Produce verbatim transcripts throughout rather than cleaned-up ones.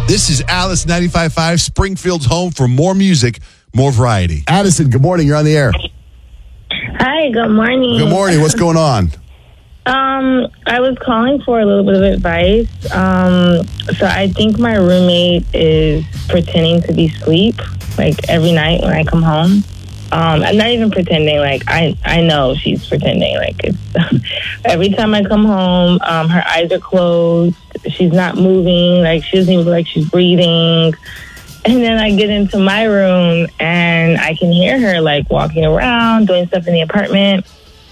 This is Alice ninety-five point five, Springfield's home for more music, more variety. Addison, good morning. You're on the air. Hi, good morning. Good morning. What's going on? Um, I was calling for a little bit of advice. Um, so I think my roommate is pretending to be asleep, like every night when I come home. Um, I'm not even pretending. Like I, I know she's pretending. Like it's every time I come home, um, her eyes are closed. She's not moving. Like she doesn't even look like she's breathing. And then I get into my room and I can hear her like walking around, doing stuff in the apartment.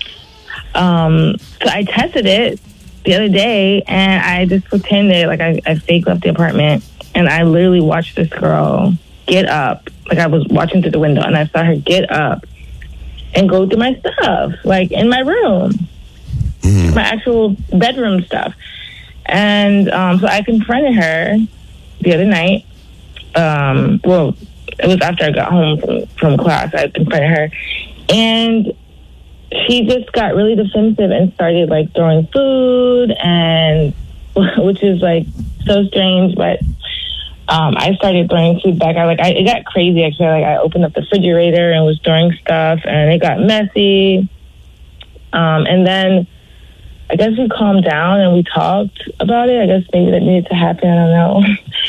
Um, so I tested it the other day and I just pretended like I, I fake left the apartment and I literally watched this girl get up. Like I was watching through the window and I saw her get up and go through my stuff, like in my room, mm-hmm. my actual bedroom stuff. And um, so I confronted her the other night. Um, well, it was after I got home from, from class. I confronted her and she just got really defensive and started like throwing food and which is like so strange, but um, I started throwing food back. I like I, it got crazy actually. Like I opened up the refrigerator and was throwing stuff and it got messy. Um, and then I guess we calmed down and we talked about it. I guess maybe that needed to happen. I don't know.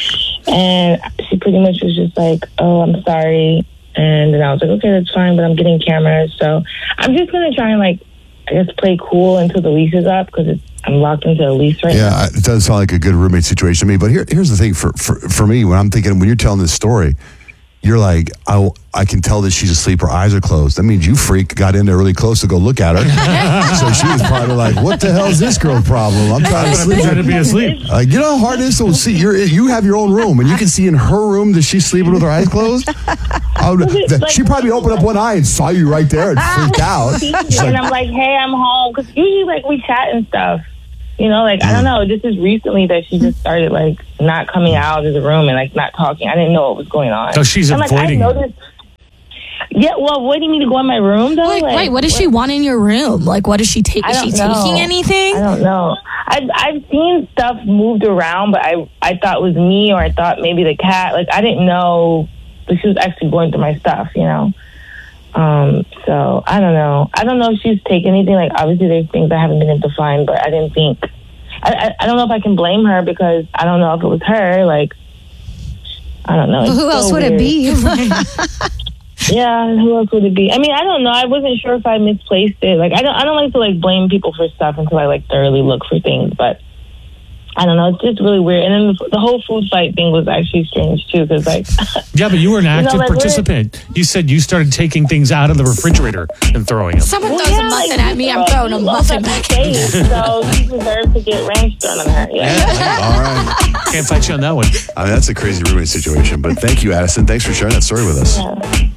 And she pretty much was just like, oh, I'm sorry. And then I was like, okay, that's fine, but I'm getting cameras. So I'm just going to try and, like, I guess play cool until the lease is up because I'm locked into a lease right yeah, now. Yeah, it doesn't sound like a good roommate situation to me. But here, here's the thing for, for, for me, when I'm thinking, when you're telling this story, you're like, I, I can tell that she's asleep. Her eyes are closed. That means you freak got in there really close to go look at her. So she was probably like, what the hell is this girl's problem? I'm trying to sleep. Trying to be asleep. Like, you know how hard it is to see? You're, you have your own room, and you can see in her room that she's sleeping with her eyes closed. I would, the, she probably opened up one eye and saw you right there and freaked out. And I'm like, hey, I'm home. Because usually, like, we chat and stuff. You know, like, I don't know. This is recently that she just started, like, not coming out of the room and, like, not talking. I didn't know what was going on. So she's I'm avoiding like, I noticed. Yeah, well, avoiding me to go in my room, though? Wait, like, wait, what does what? she want in your room? Like, what does she take? I Is she don't know. taking anything? I don't know. I've, I've seen stuff moved around, but I, I thought it was me or I thought maybe the cat. Like, I didn't know that she was actually going through my stuff, you know? Um, so, I don't know. I don't know if she's taken anything. Like, obviously, there's things I haven't been able to find, but I didn't think... I, I, I don't know if I can blame her because I don't know if it was her. Like, I don't know. Well, who so else would weird. it be? Yeah, who else would it be? I mean, I don't know. I wasn't sure if I misplaced it. Like, I don't. I don't like to like blame people for stuff until I like thoroughly look for things. But I don't know. It's just really weird. And then the, the whole food fight thing was actually strange too, because like. Yeah, but you were an active you know, like, participant. You said you started taking things out of the refrigerator and throwing them. Someone Well, throws yeah, a muffin like, at me, I'm uh, throwing a you muffin love back that at you. face, So she deserves to get ranch thrown on her. Yeah. Yeah. All right. Can't fight you on that one. I mean, that's a crazy roommate situation. But thank you, Addison. Thanks for sharing that story with us. Yeah.